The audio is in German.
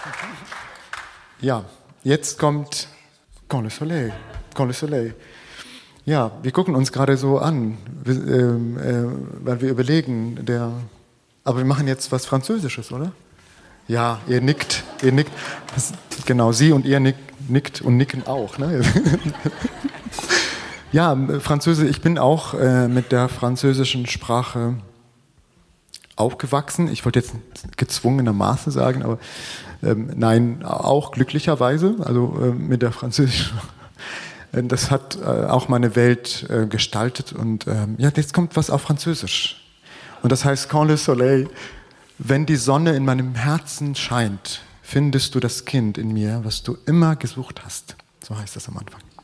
Ja, jetzt kommt Quand le soleil, quand le soleil. Ja, wir gucken uns gerade so an, weil wir überlegen, aber wir machen jetzt was Französisches, oder? Ja, ihr nickt. Genau, Sie und ihr nickt und nicken auch. Ne? Ja, Französisch, ich bin auch mit der französischen Sprache aufgewachsen. Ich wollte jetzt gezwungenermaßen sagen, aber nein, auch glücklicherweise, also mit der französischen Sprache. Das hat auch meine Welt gestaltet und ja, jetzt kommt was auf Französisch. Und das heißt Quand le soleil, wenn die Sonne in meinem Herzen scheint, findest du das Kind in mir, was du immer gesucht hast. So heißt das am Anfang.